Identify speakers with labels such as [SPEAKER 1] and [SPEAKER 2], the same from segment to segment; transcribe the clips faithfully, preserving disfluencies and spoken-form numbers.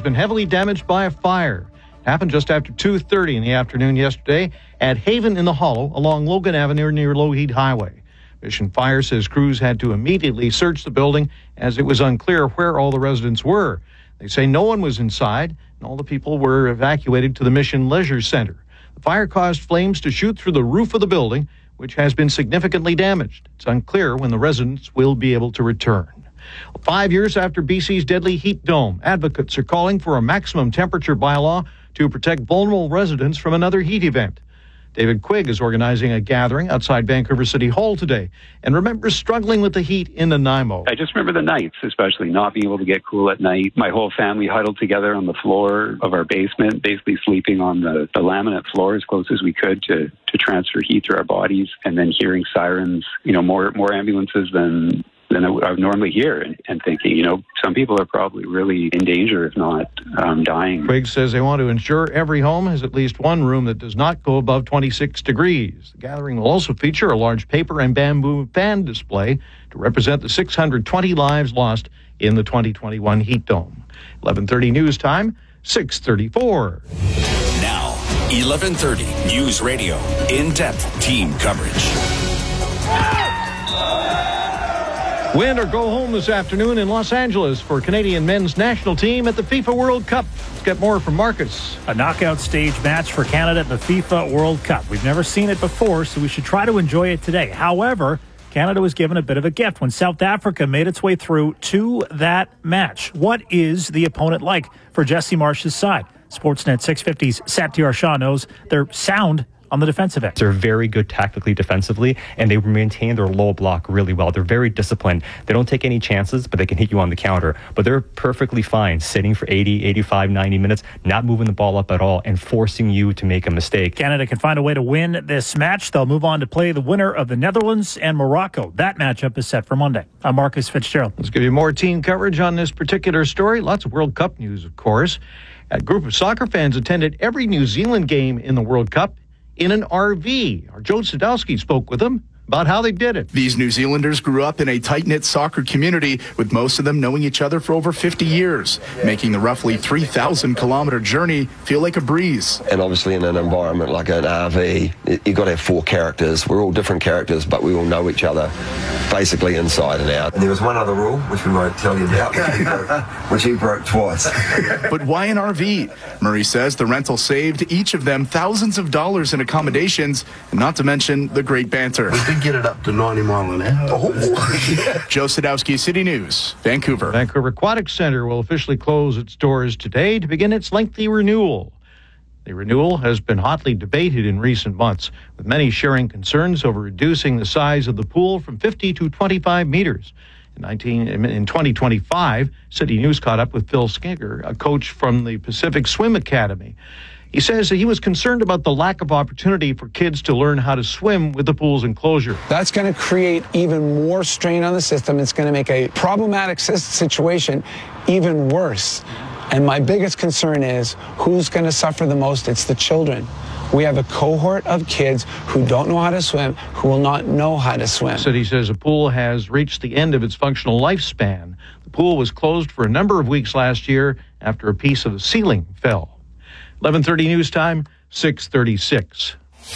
[SPEAKER 1] been heavily damaged by a fire. Happened just after two thirty in the afternoon yesterday at Haven in the Hollow along Logan Avenue near Lougheed Highway. Mission Fire says crews had to immediately search the building as it was unclear where all the residents were. They say no one was inside and all the people were evacuated to the Mission Leisure Center. The fire caused flames to shoot through the roof of the building, which has been significantly damaged. It's unclear when the residents will be able to return. Five years after B C's deadly heat dome, advocates are calling for a maximum temperature bylaw to protect vulnerable residents from another heat event. David Quigg is organizing a gathering outside Vancouver City Hall today and remembers struggling with the heat in Nanaimo.
[SPEAKER 2] I just remember the nights, especially not being able to get cool at night. My whole family huddled together on the floor of our basement, basically sleeping on the, the laminate floor as close as we could to, to transfer heat to our bodies, and then hearing sirens, you know, more more ambulances than than I would normally hear, and, and thinking, you know, some people are probably really in danger, if not um, dying.
[SPEAKER 1] Quigg says they want to ensure every home has at least one room that does not go above twenty-six degrees. The gathering will also feature a large paper and bamboo fan display to represent the six hundred twenty lives lost in the twenty twenty-one heat dome. eleven thirty news time, six thirty-four.
[SPEAKER 3] Now, eleven thirty News Radio, in-depth team coverage.
[SPEAKER 1] Win or go home this afternoon in Los Angeles for Canadian men's national team at the FIFA World Cup. Let's get more from Marcus.
[SPEAKER 4] A knockout stage match for Canada at the FIFA World Cup. We've never seen it before, so we should try to enjoy it today. However, Canada was given a bit of a gift when South Africa made its way through to that match. What is the opponent like for Jesse Marsh's side? Sportsnet six fifty's Satyar Shah knows they're sound on the defensive end.
[SPEAKER 5] They're very good tactically defensively, and they maintain their low block really well. They're very disciplined. They don't take any chances, but they can hit you on the counter. But they're perfectly fine sitting for eighty, eighty-five, ninety minutes, not moving the ball up at all, and forcing you to make a mistake.
[SPEAKER 4] Canada can find a way to win this match. They'll move on to play the winner of the Netherlands and Morocco. That matchup is set for Monday. I'm Marcus Fitzgerald.
[SPEAKER 1] Let's give you more team coverage on this particular story. Lots of World Cup news, of course. A group of soccer fans attended every New Zealand game in the World Cup in an R V. Our Joe Sadowski spoke with them about how they did it.
[SPEAKER 6] These New Zealanders grew up in a tight-knit soccer community, with most of them knowing each other for over fifty years, making the roughly three thousand kilometer journey feel like a breeze.
[SPEAKER 7] And obviously in an environment like an R V, you've got to have four characters. We're all different characters, but we all know each other basically inside and out.
[SPEAKER 8] And there was one other rule, which we won't tell you about, which he broke, which he broke twice.
[SPEAKER 6] But why an R V? Murray says the rental saved each of them thousands of dollars in accommodations, and not to mention the great banter.
[SPEAKER 8] We did get it up to ninety mile an hour. Oh.
[SPEAKER 6] Joe Sadowski, City News, Vancouver.
[SPEAKER 1] Vancouver Aquatic Centre will officially close its doors today to begin its lengthy renewal. The renewal has been hotly debated in recent months, with many sharing concerns over reducing the size of the pool from fifty to twenty-five meters. In, nineteen, in twenty twenty-five, City News caught up with Phil Skinner, a coach from the Pacific Swim Academy. He says that he was concerned about the lack of opportunity for kids to learn how to swim with the pool's enclosure.
[SPEAKER 9] That's going to create even more strain on the system. It's going to make a problematic situation even worse. And my biggest concern is who's going to suffer the most? It's the children. We have a cohort of kids who don't know how to swim, who will not know how to swim.
[SPEAKER 1] City says the pool has reached the end of its functional lifespan. The pool was closed for a number of weeks last year after a piece of the ceiling fell. eleven thirty news time, six thirty-six.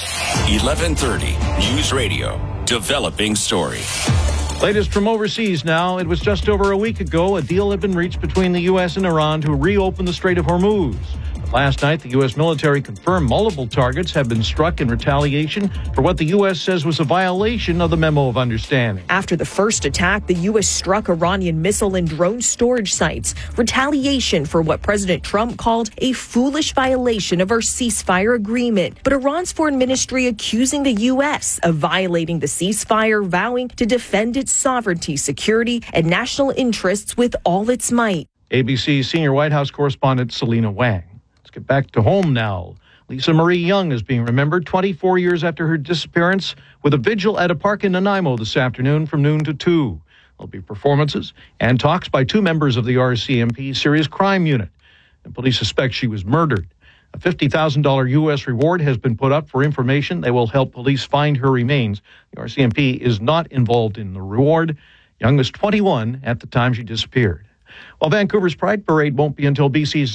[SPEAKER 3] eleven thirty News Radio, developing story.
[SPEAKER 1] Latest from overseas now. It was just over a week ago a deal had been reached between the U S and Iran to reopen the Strait of Hormuz. But last night, the U S military confirmed multiple targets have been struck in retaliation for what the U S says was a violation of the Memo of Understanding.
[SPEAKER 10] After the first attack, the U S struck Iranian missile and drone storage sites. Retaliation for what President Trump called a foolish violation of our ceasefire agreement. But Iran's foreign ministry accusing the U S of violating the ceasefire, vowing to defend its sovereignty, security, and national interests with all its might.
[SPEAKER 1] A B C's senior White House correspondent Selena Wang. Let's get back to home now. Lisa Marie Young is being remembered twenty-four years after her disappearance, with a vigil at a park in Nanaimo this afternoon from noon to two. There'll be performances and talks by two members of the R C M P Serious Crime Unit. And police suspect she was murdered. A fifty thousand dollars U S reward has been put up for information that will help police find her remains. The R C M P is not involved in the reward. Young was twenty-one at the time she disappeared. While Vancouver's Pride Parade won't be until B C's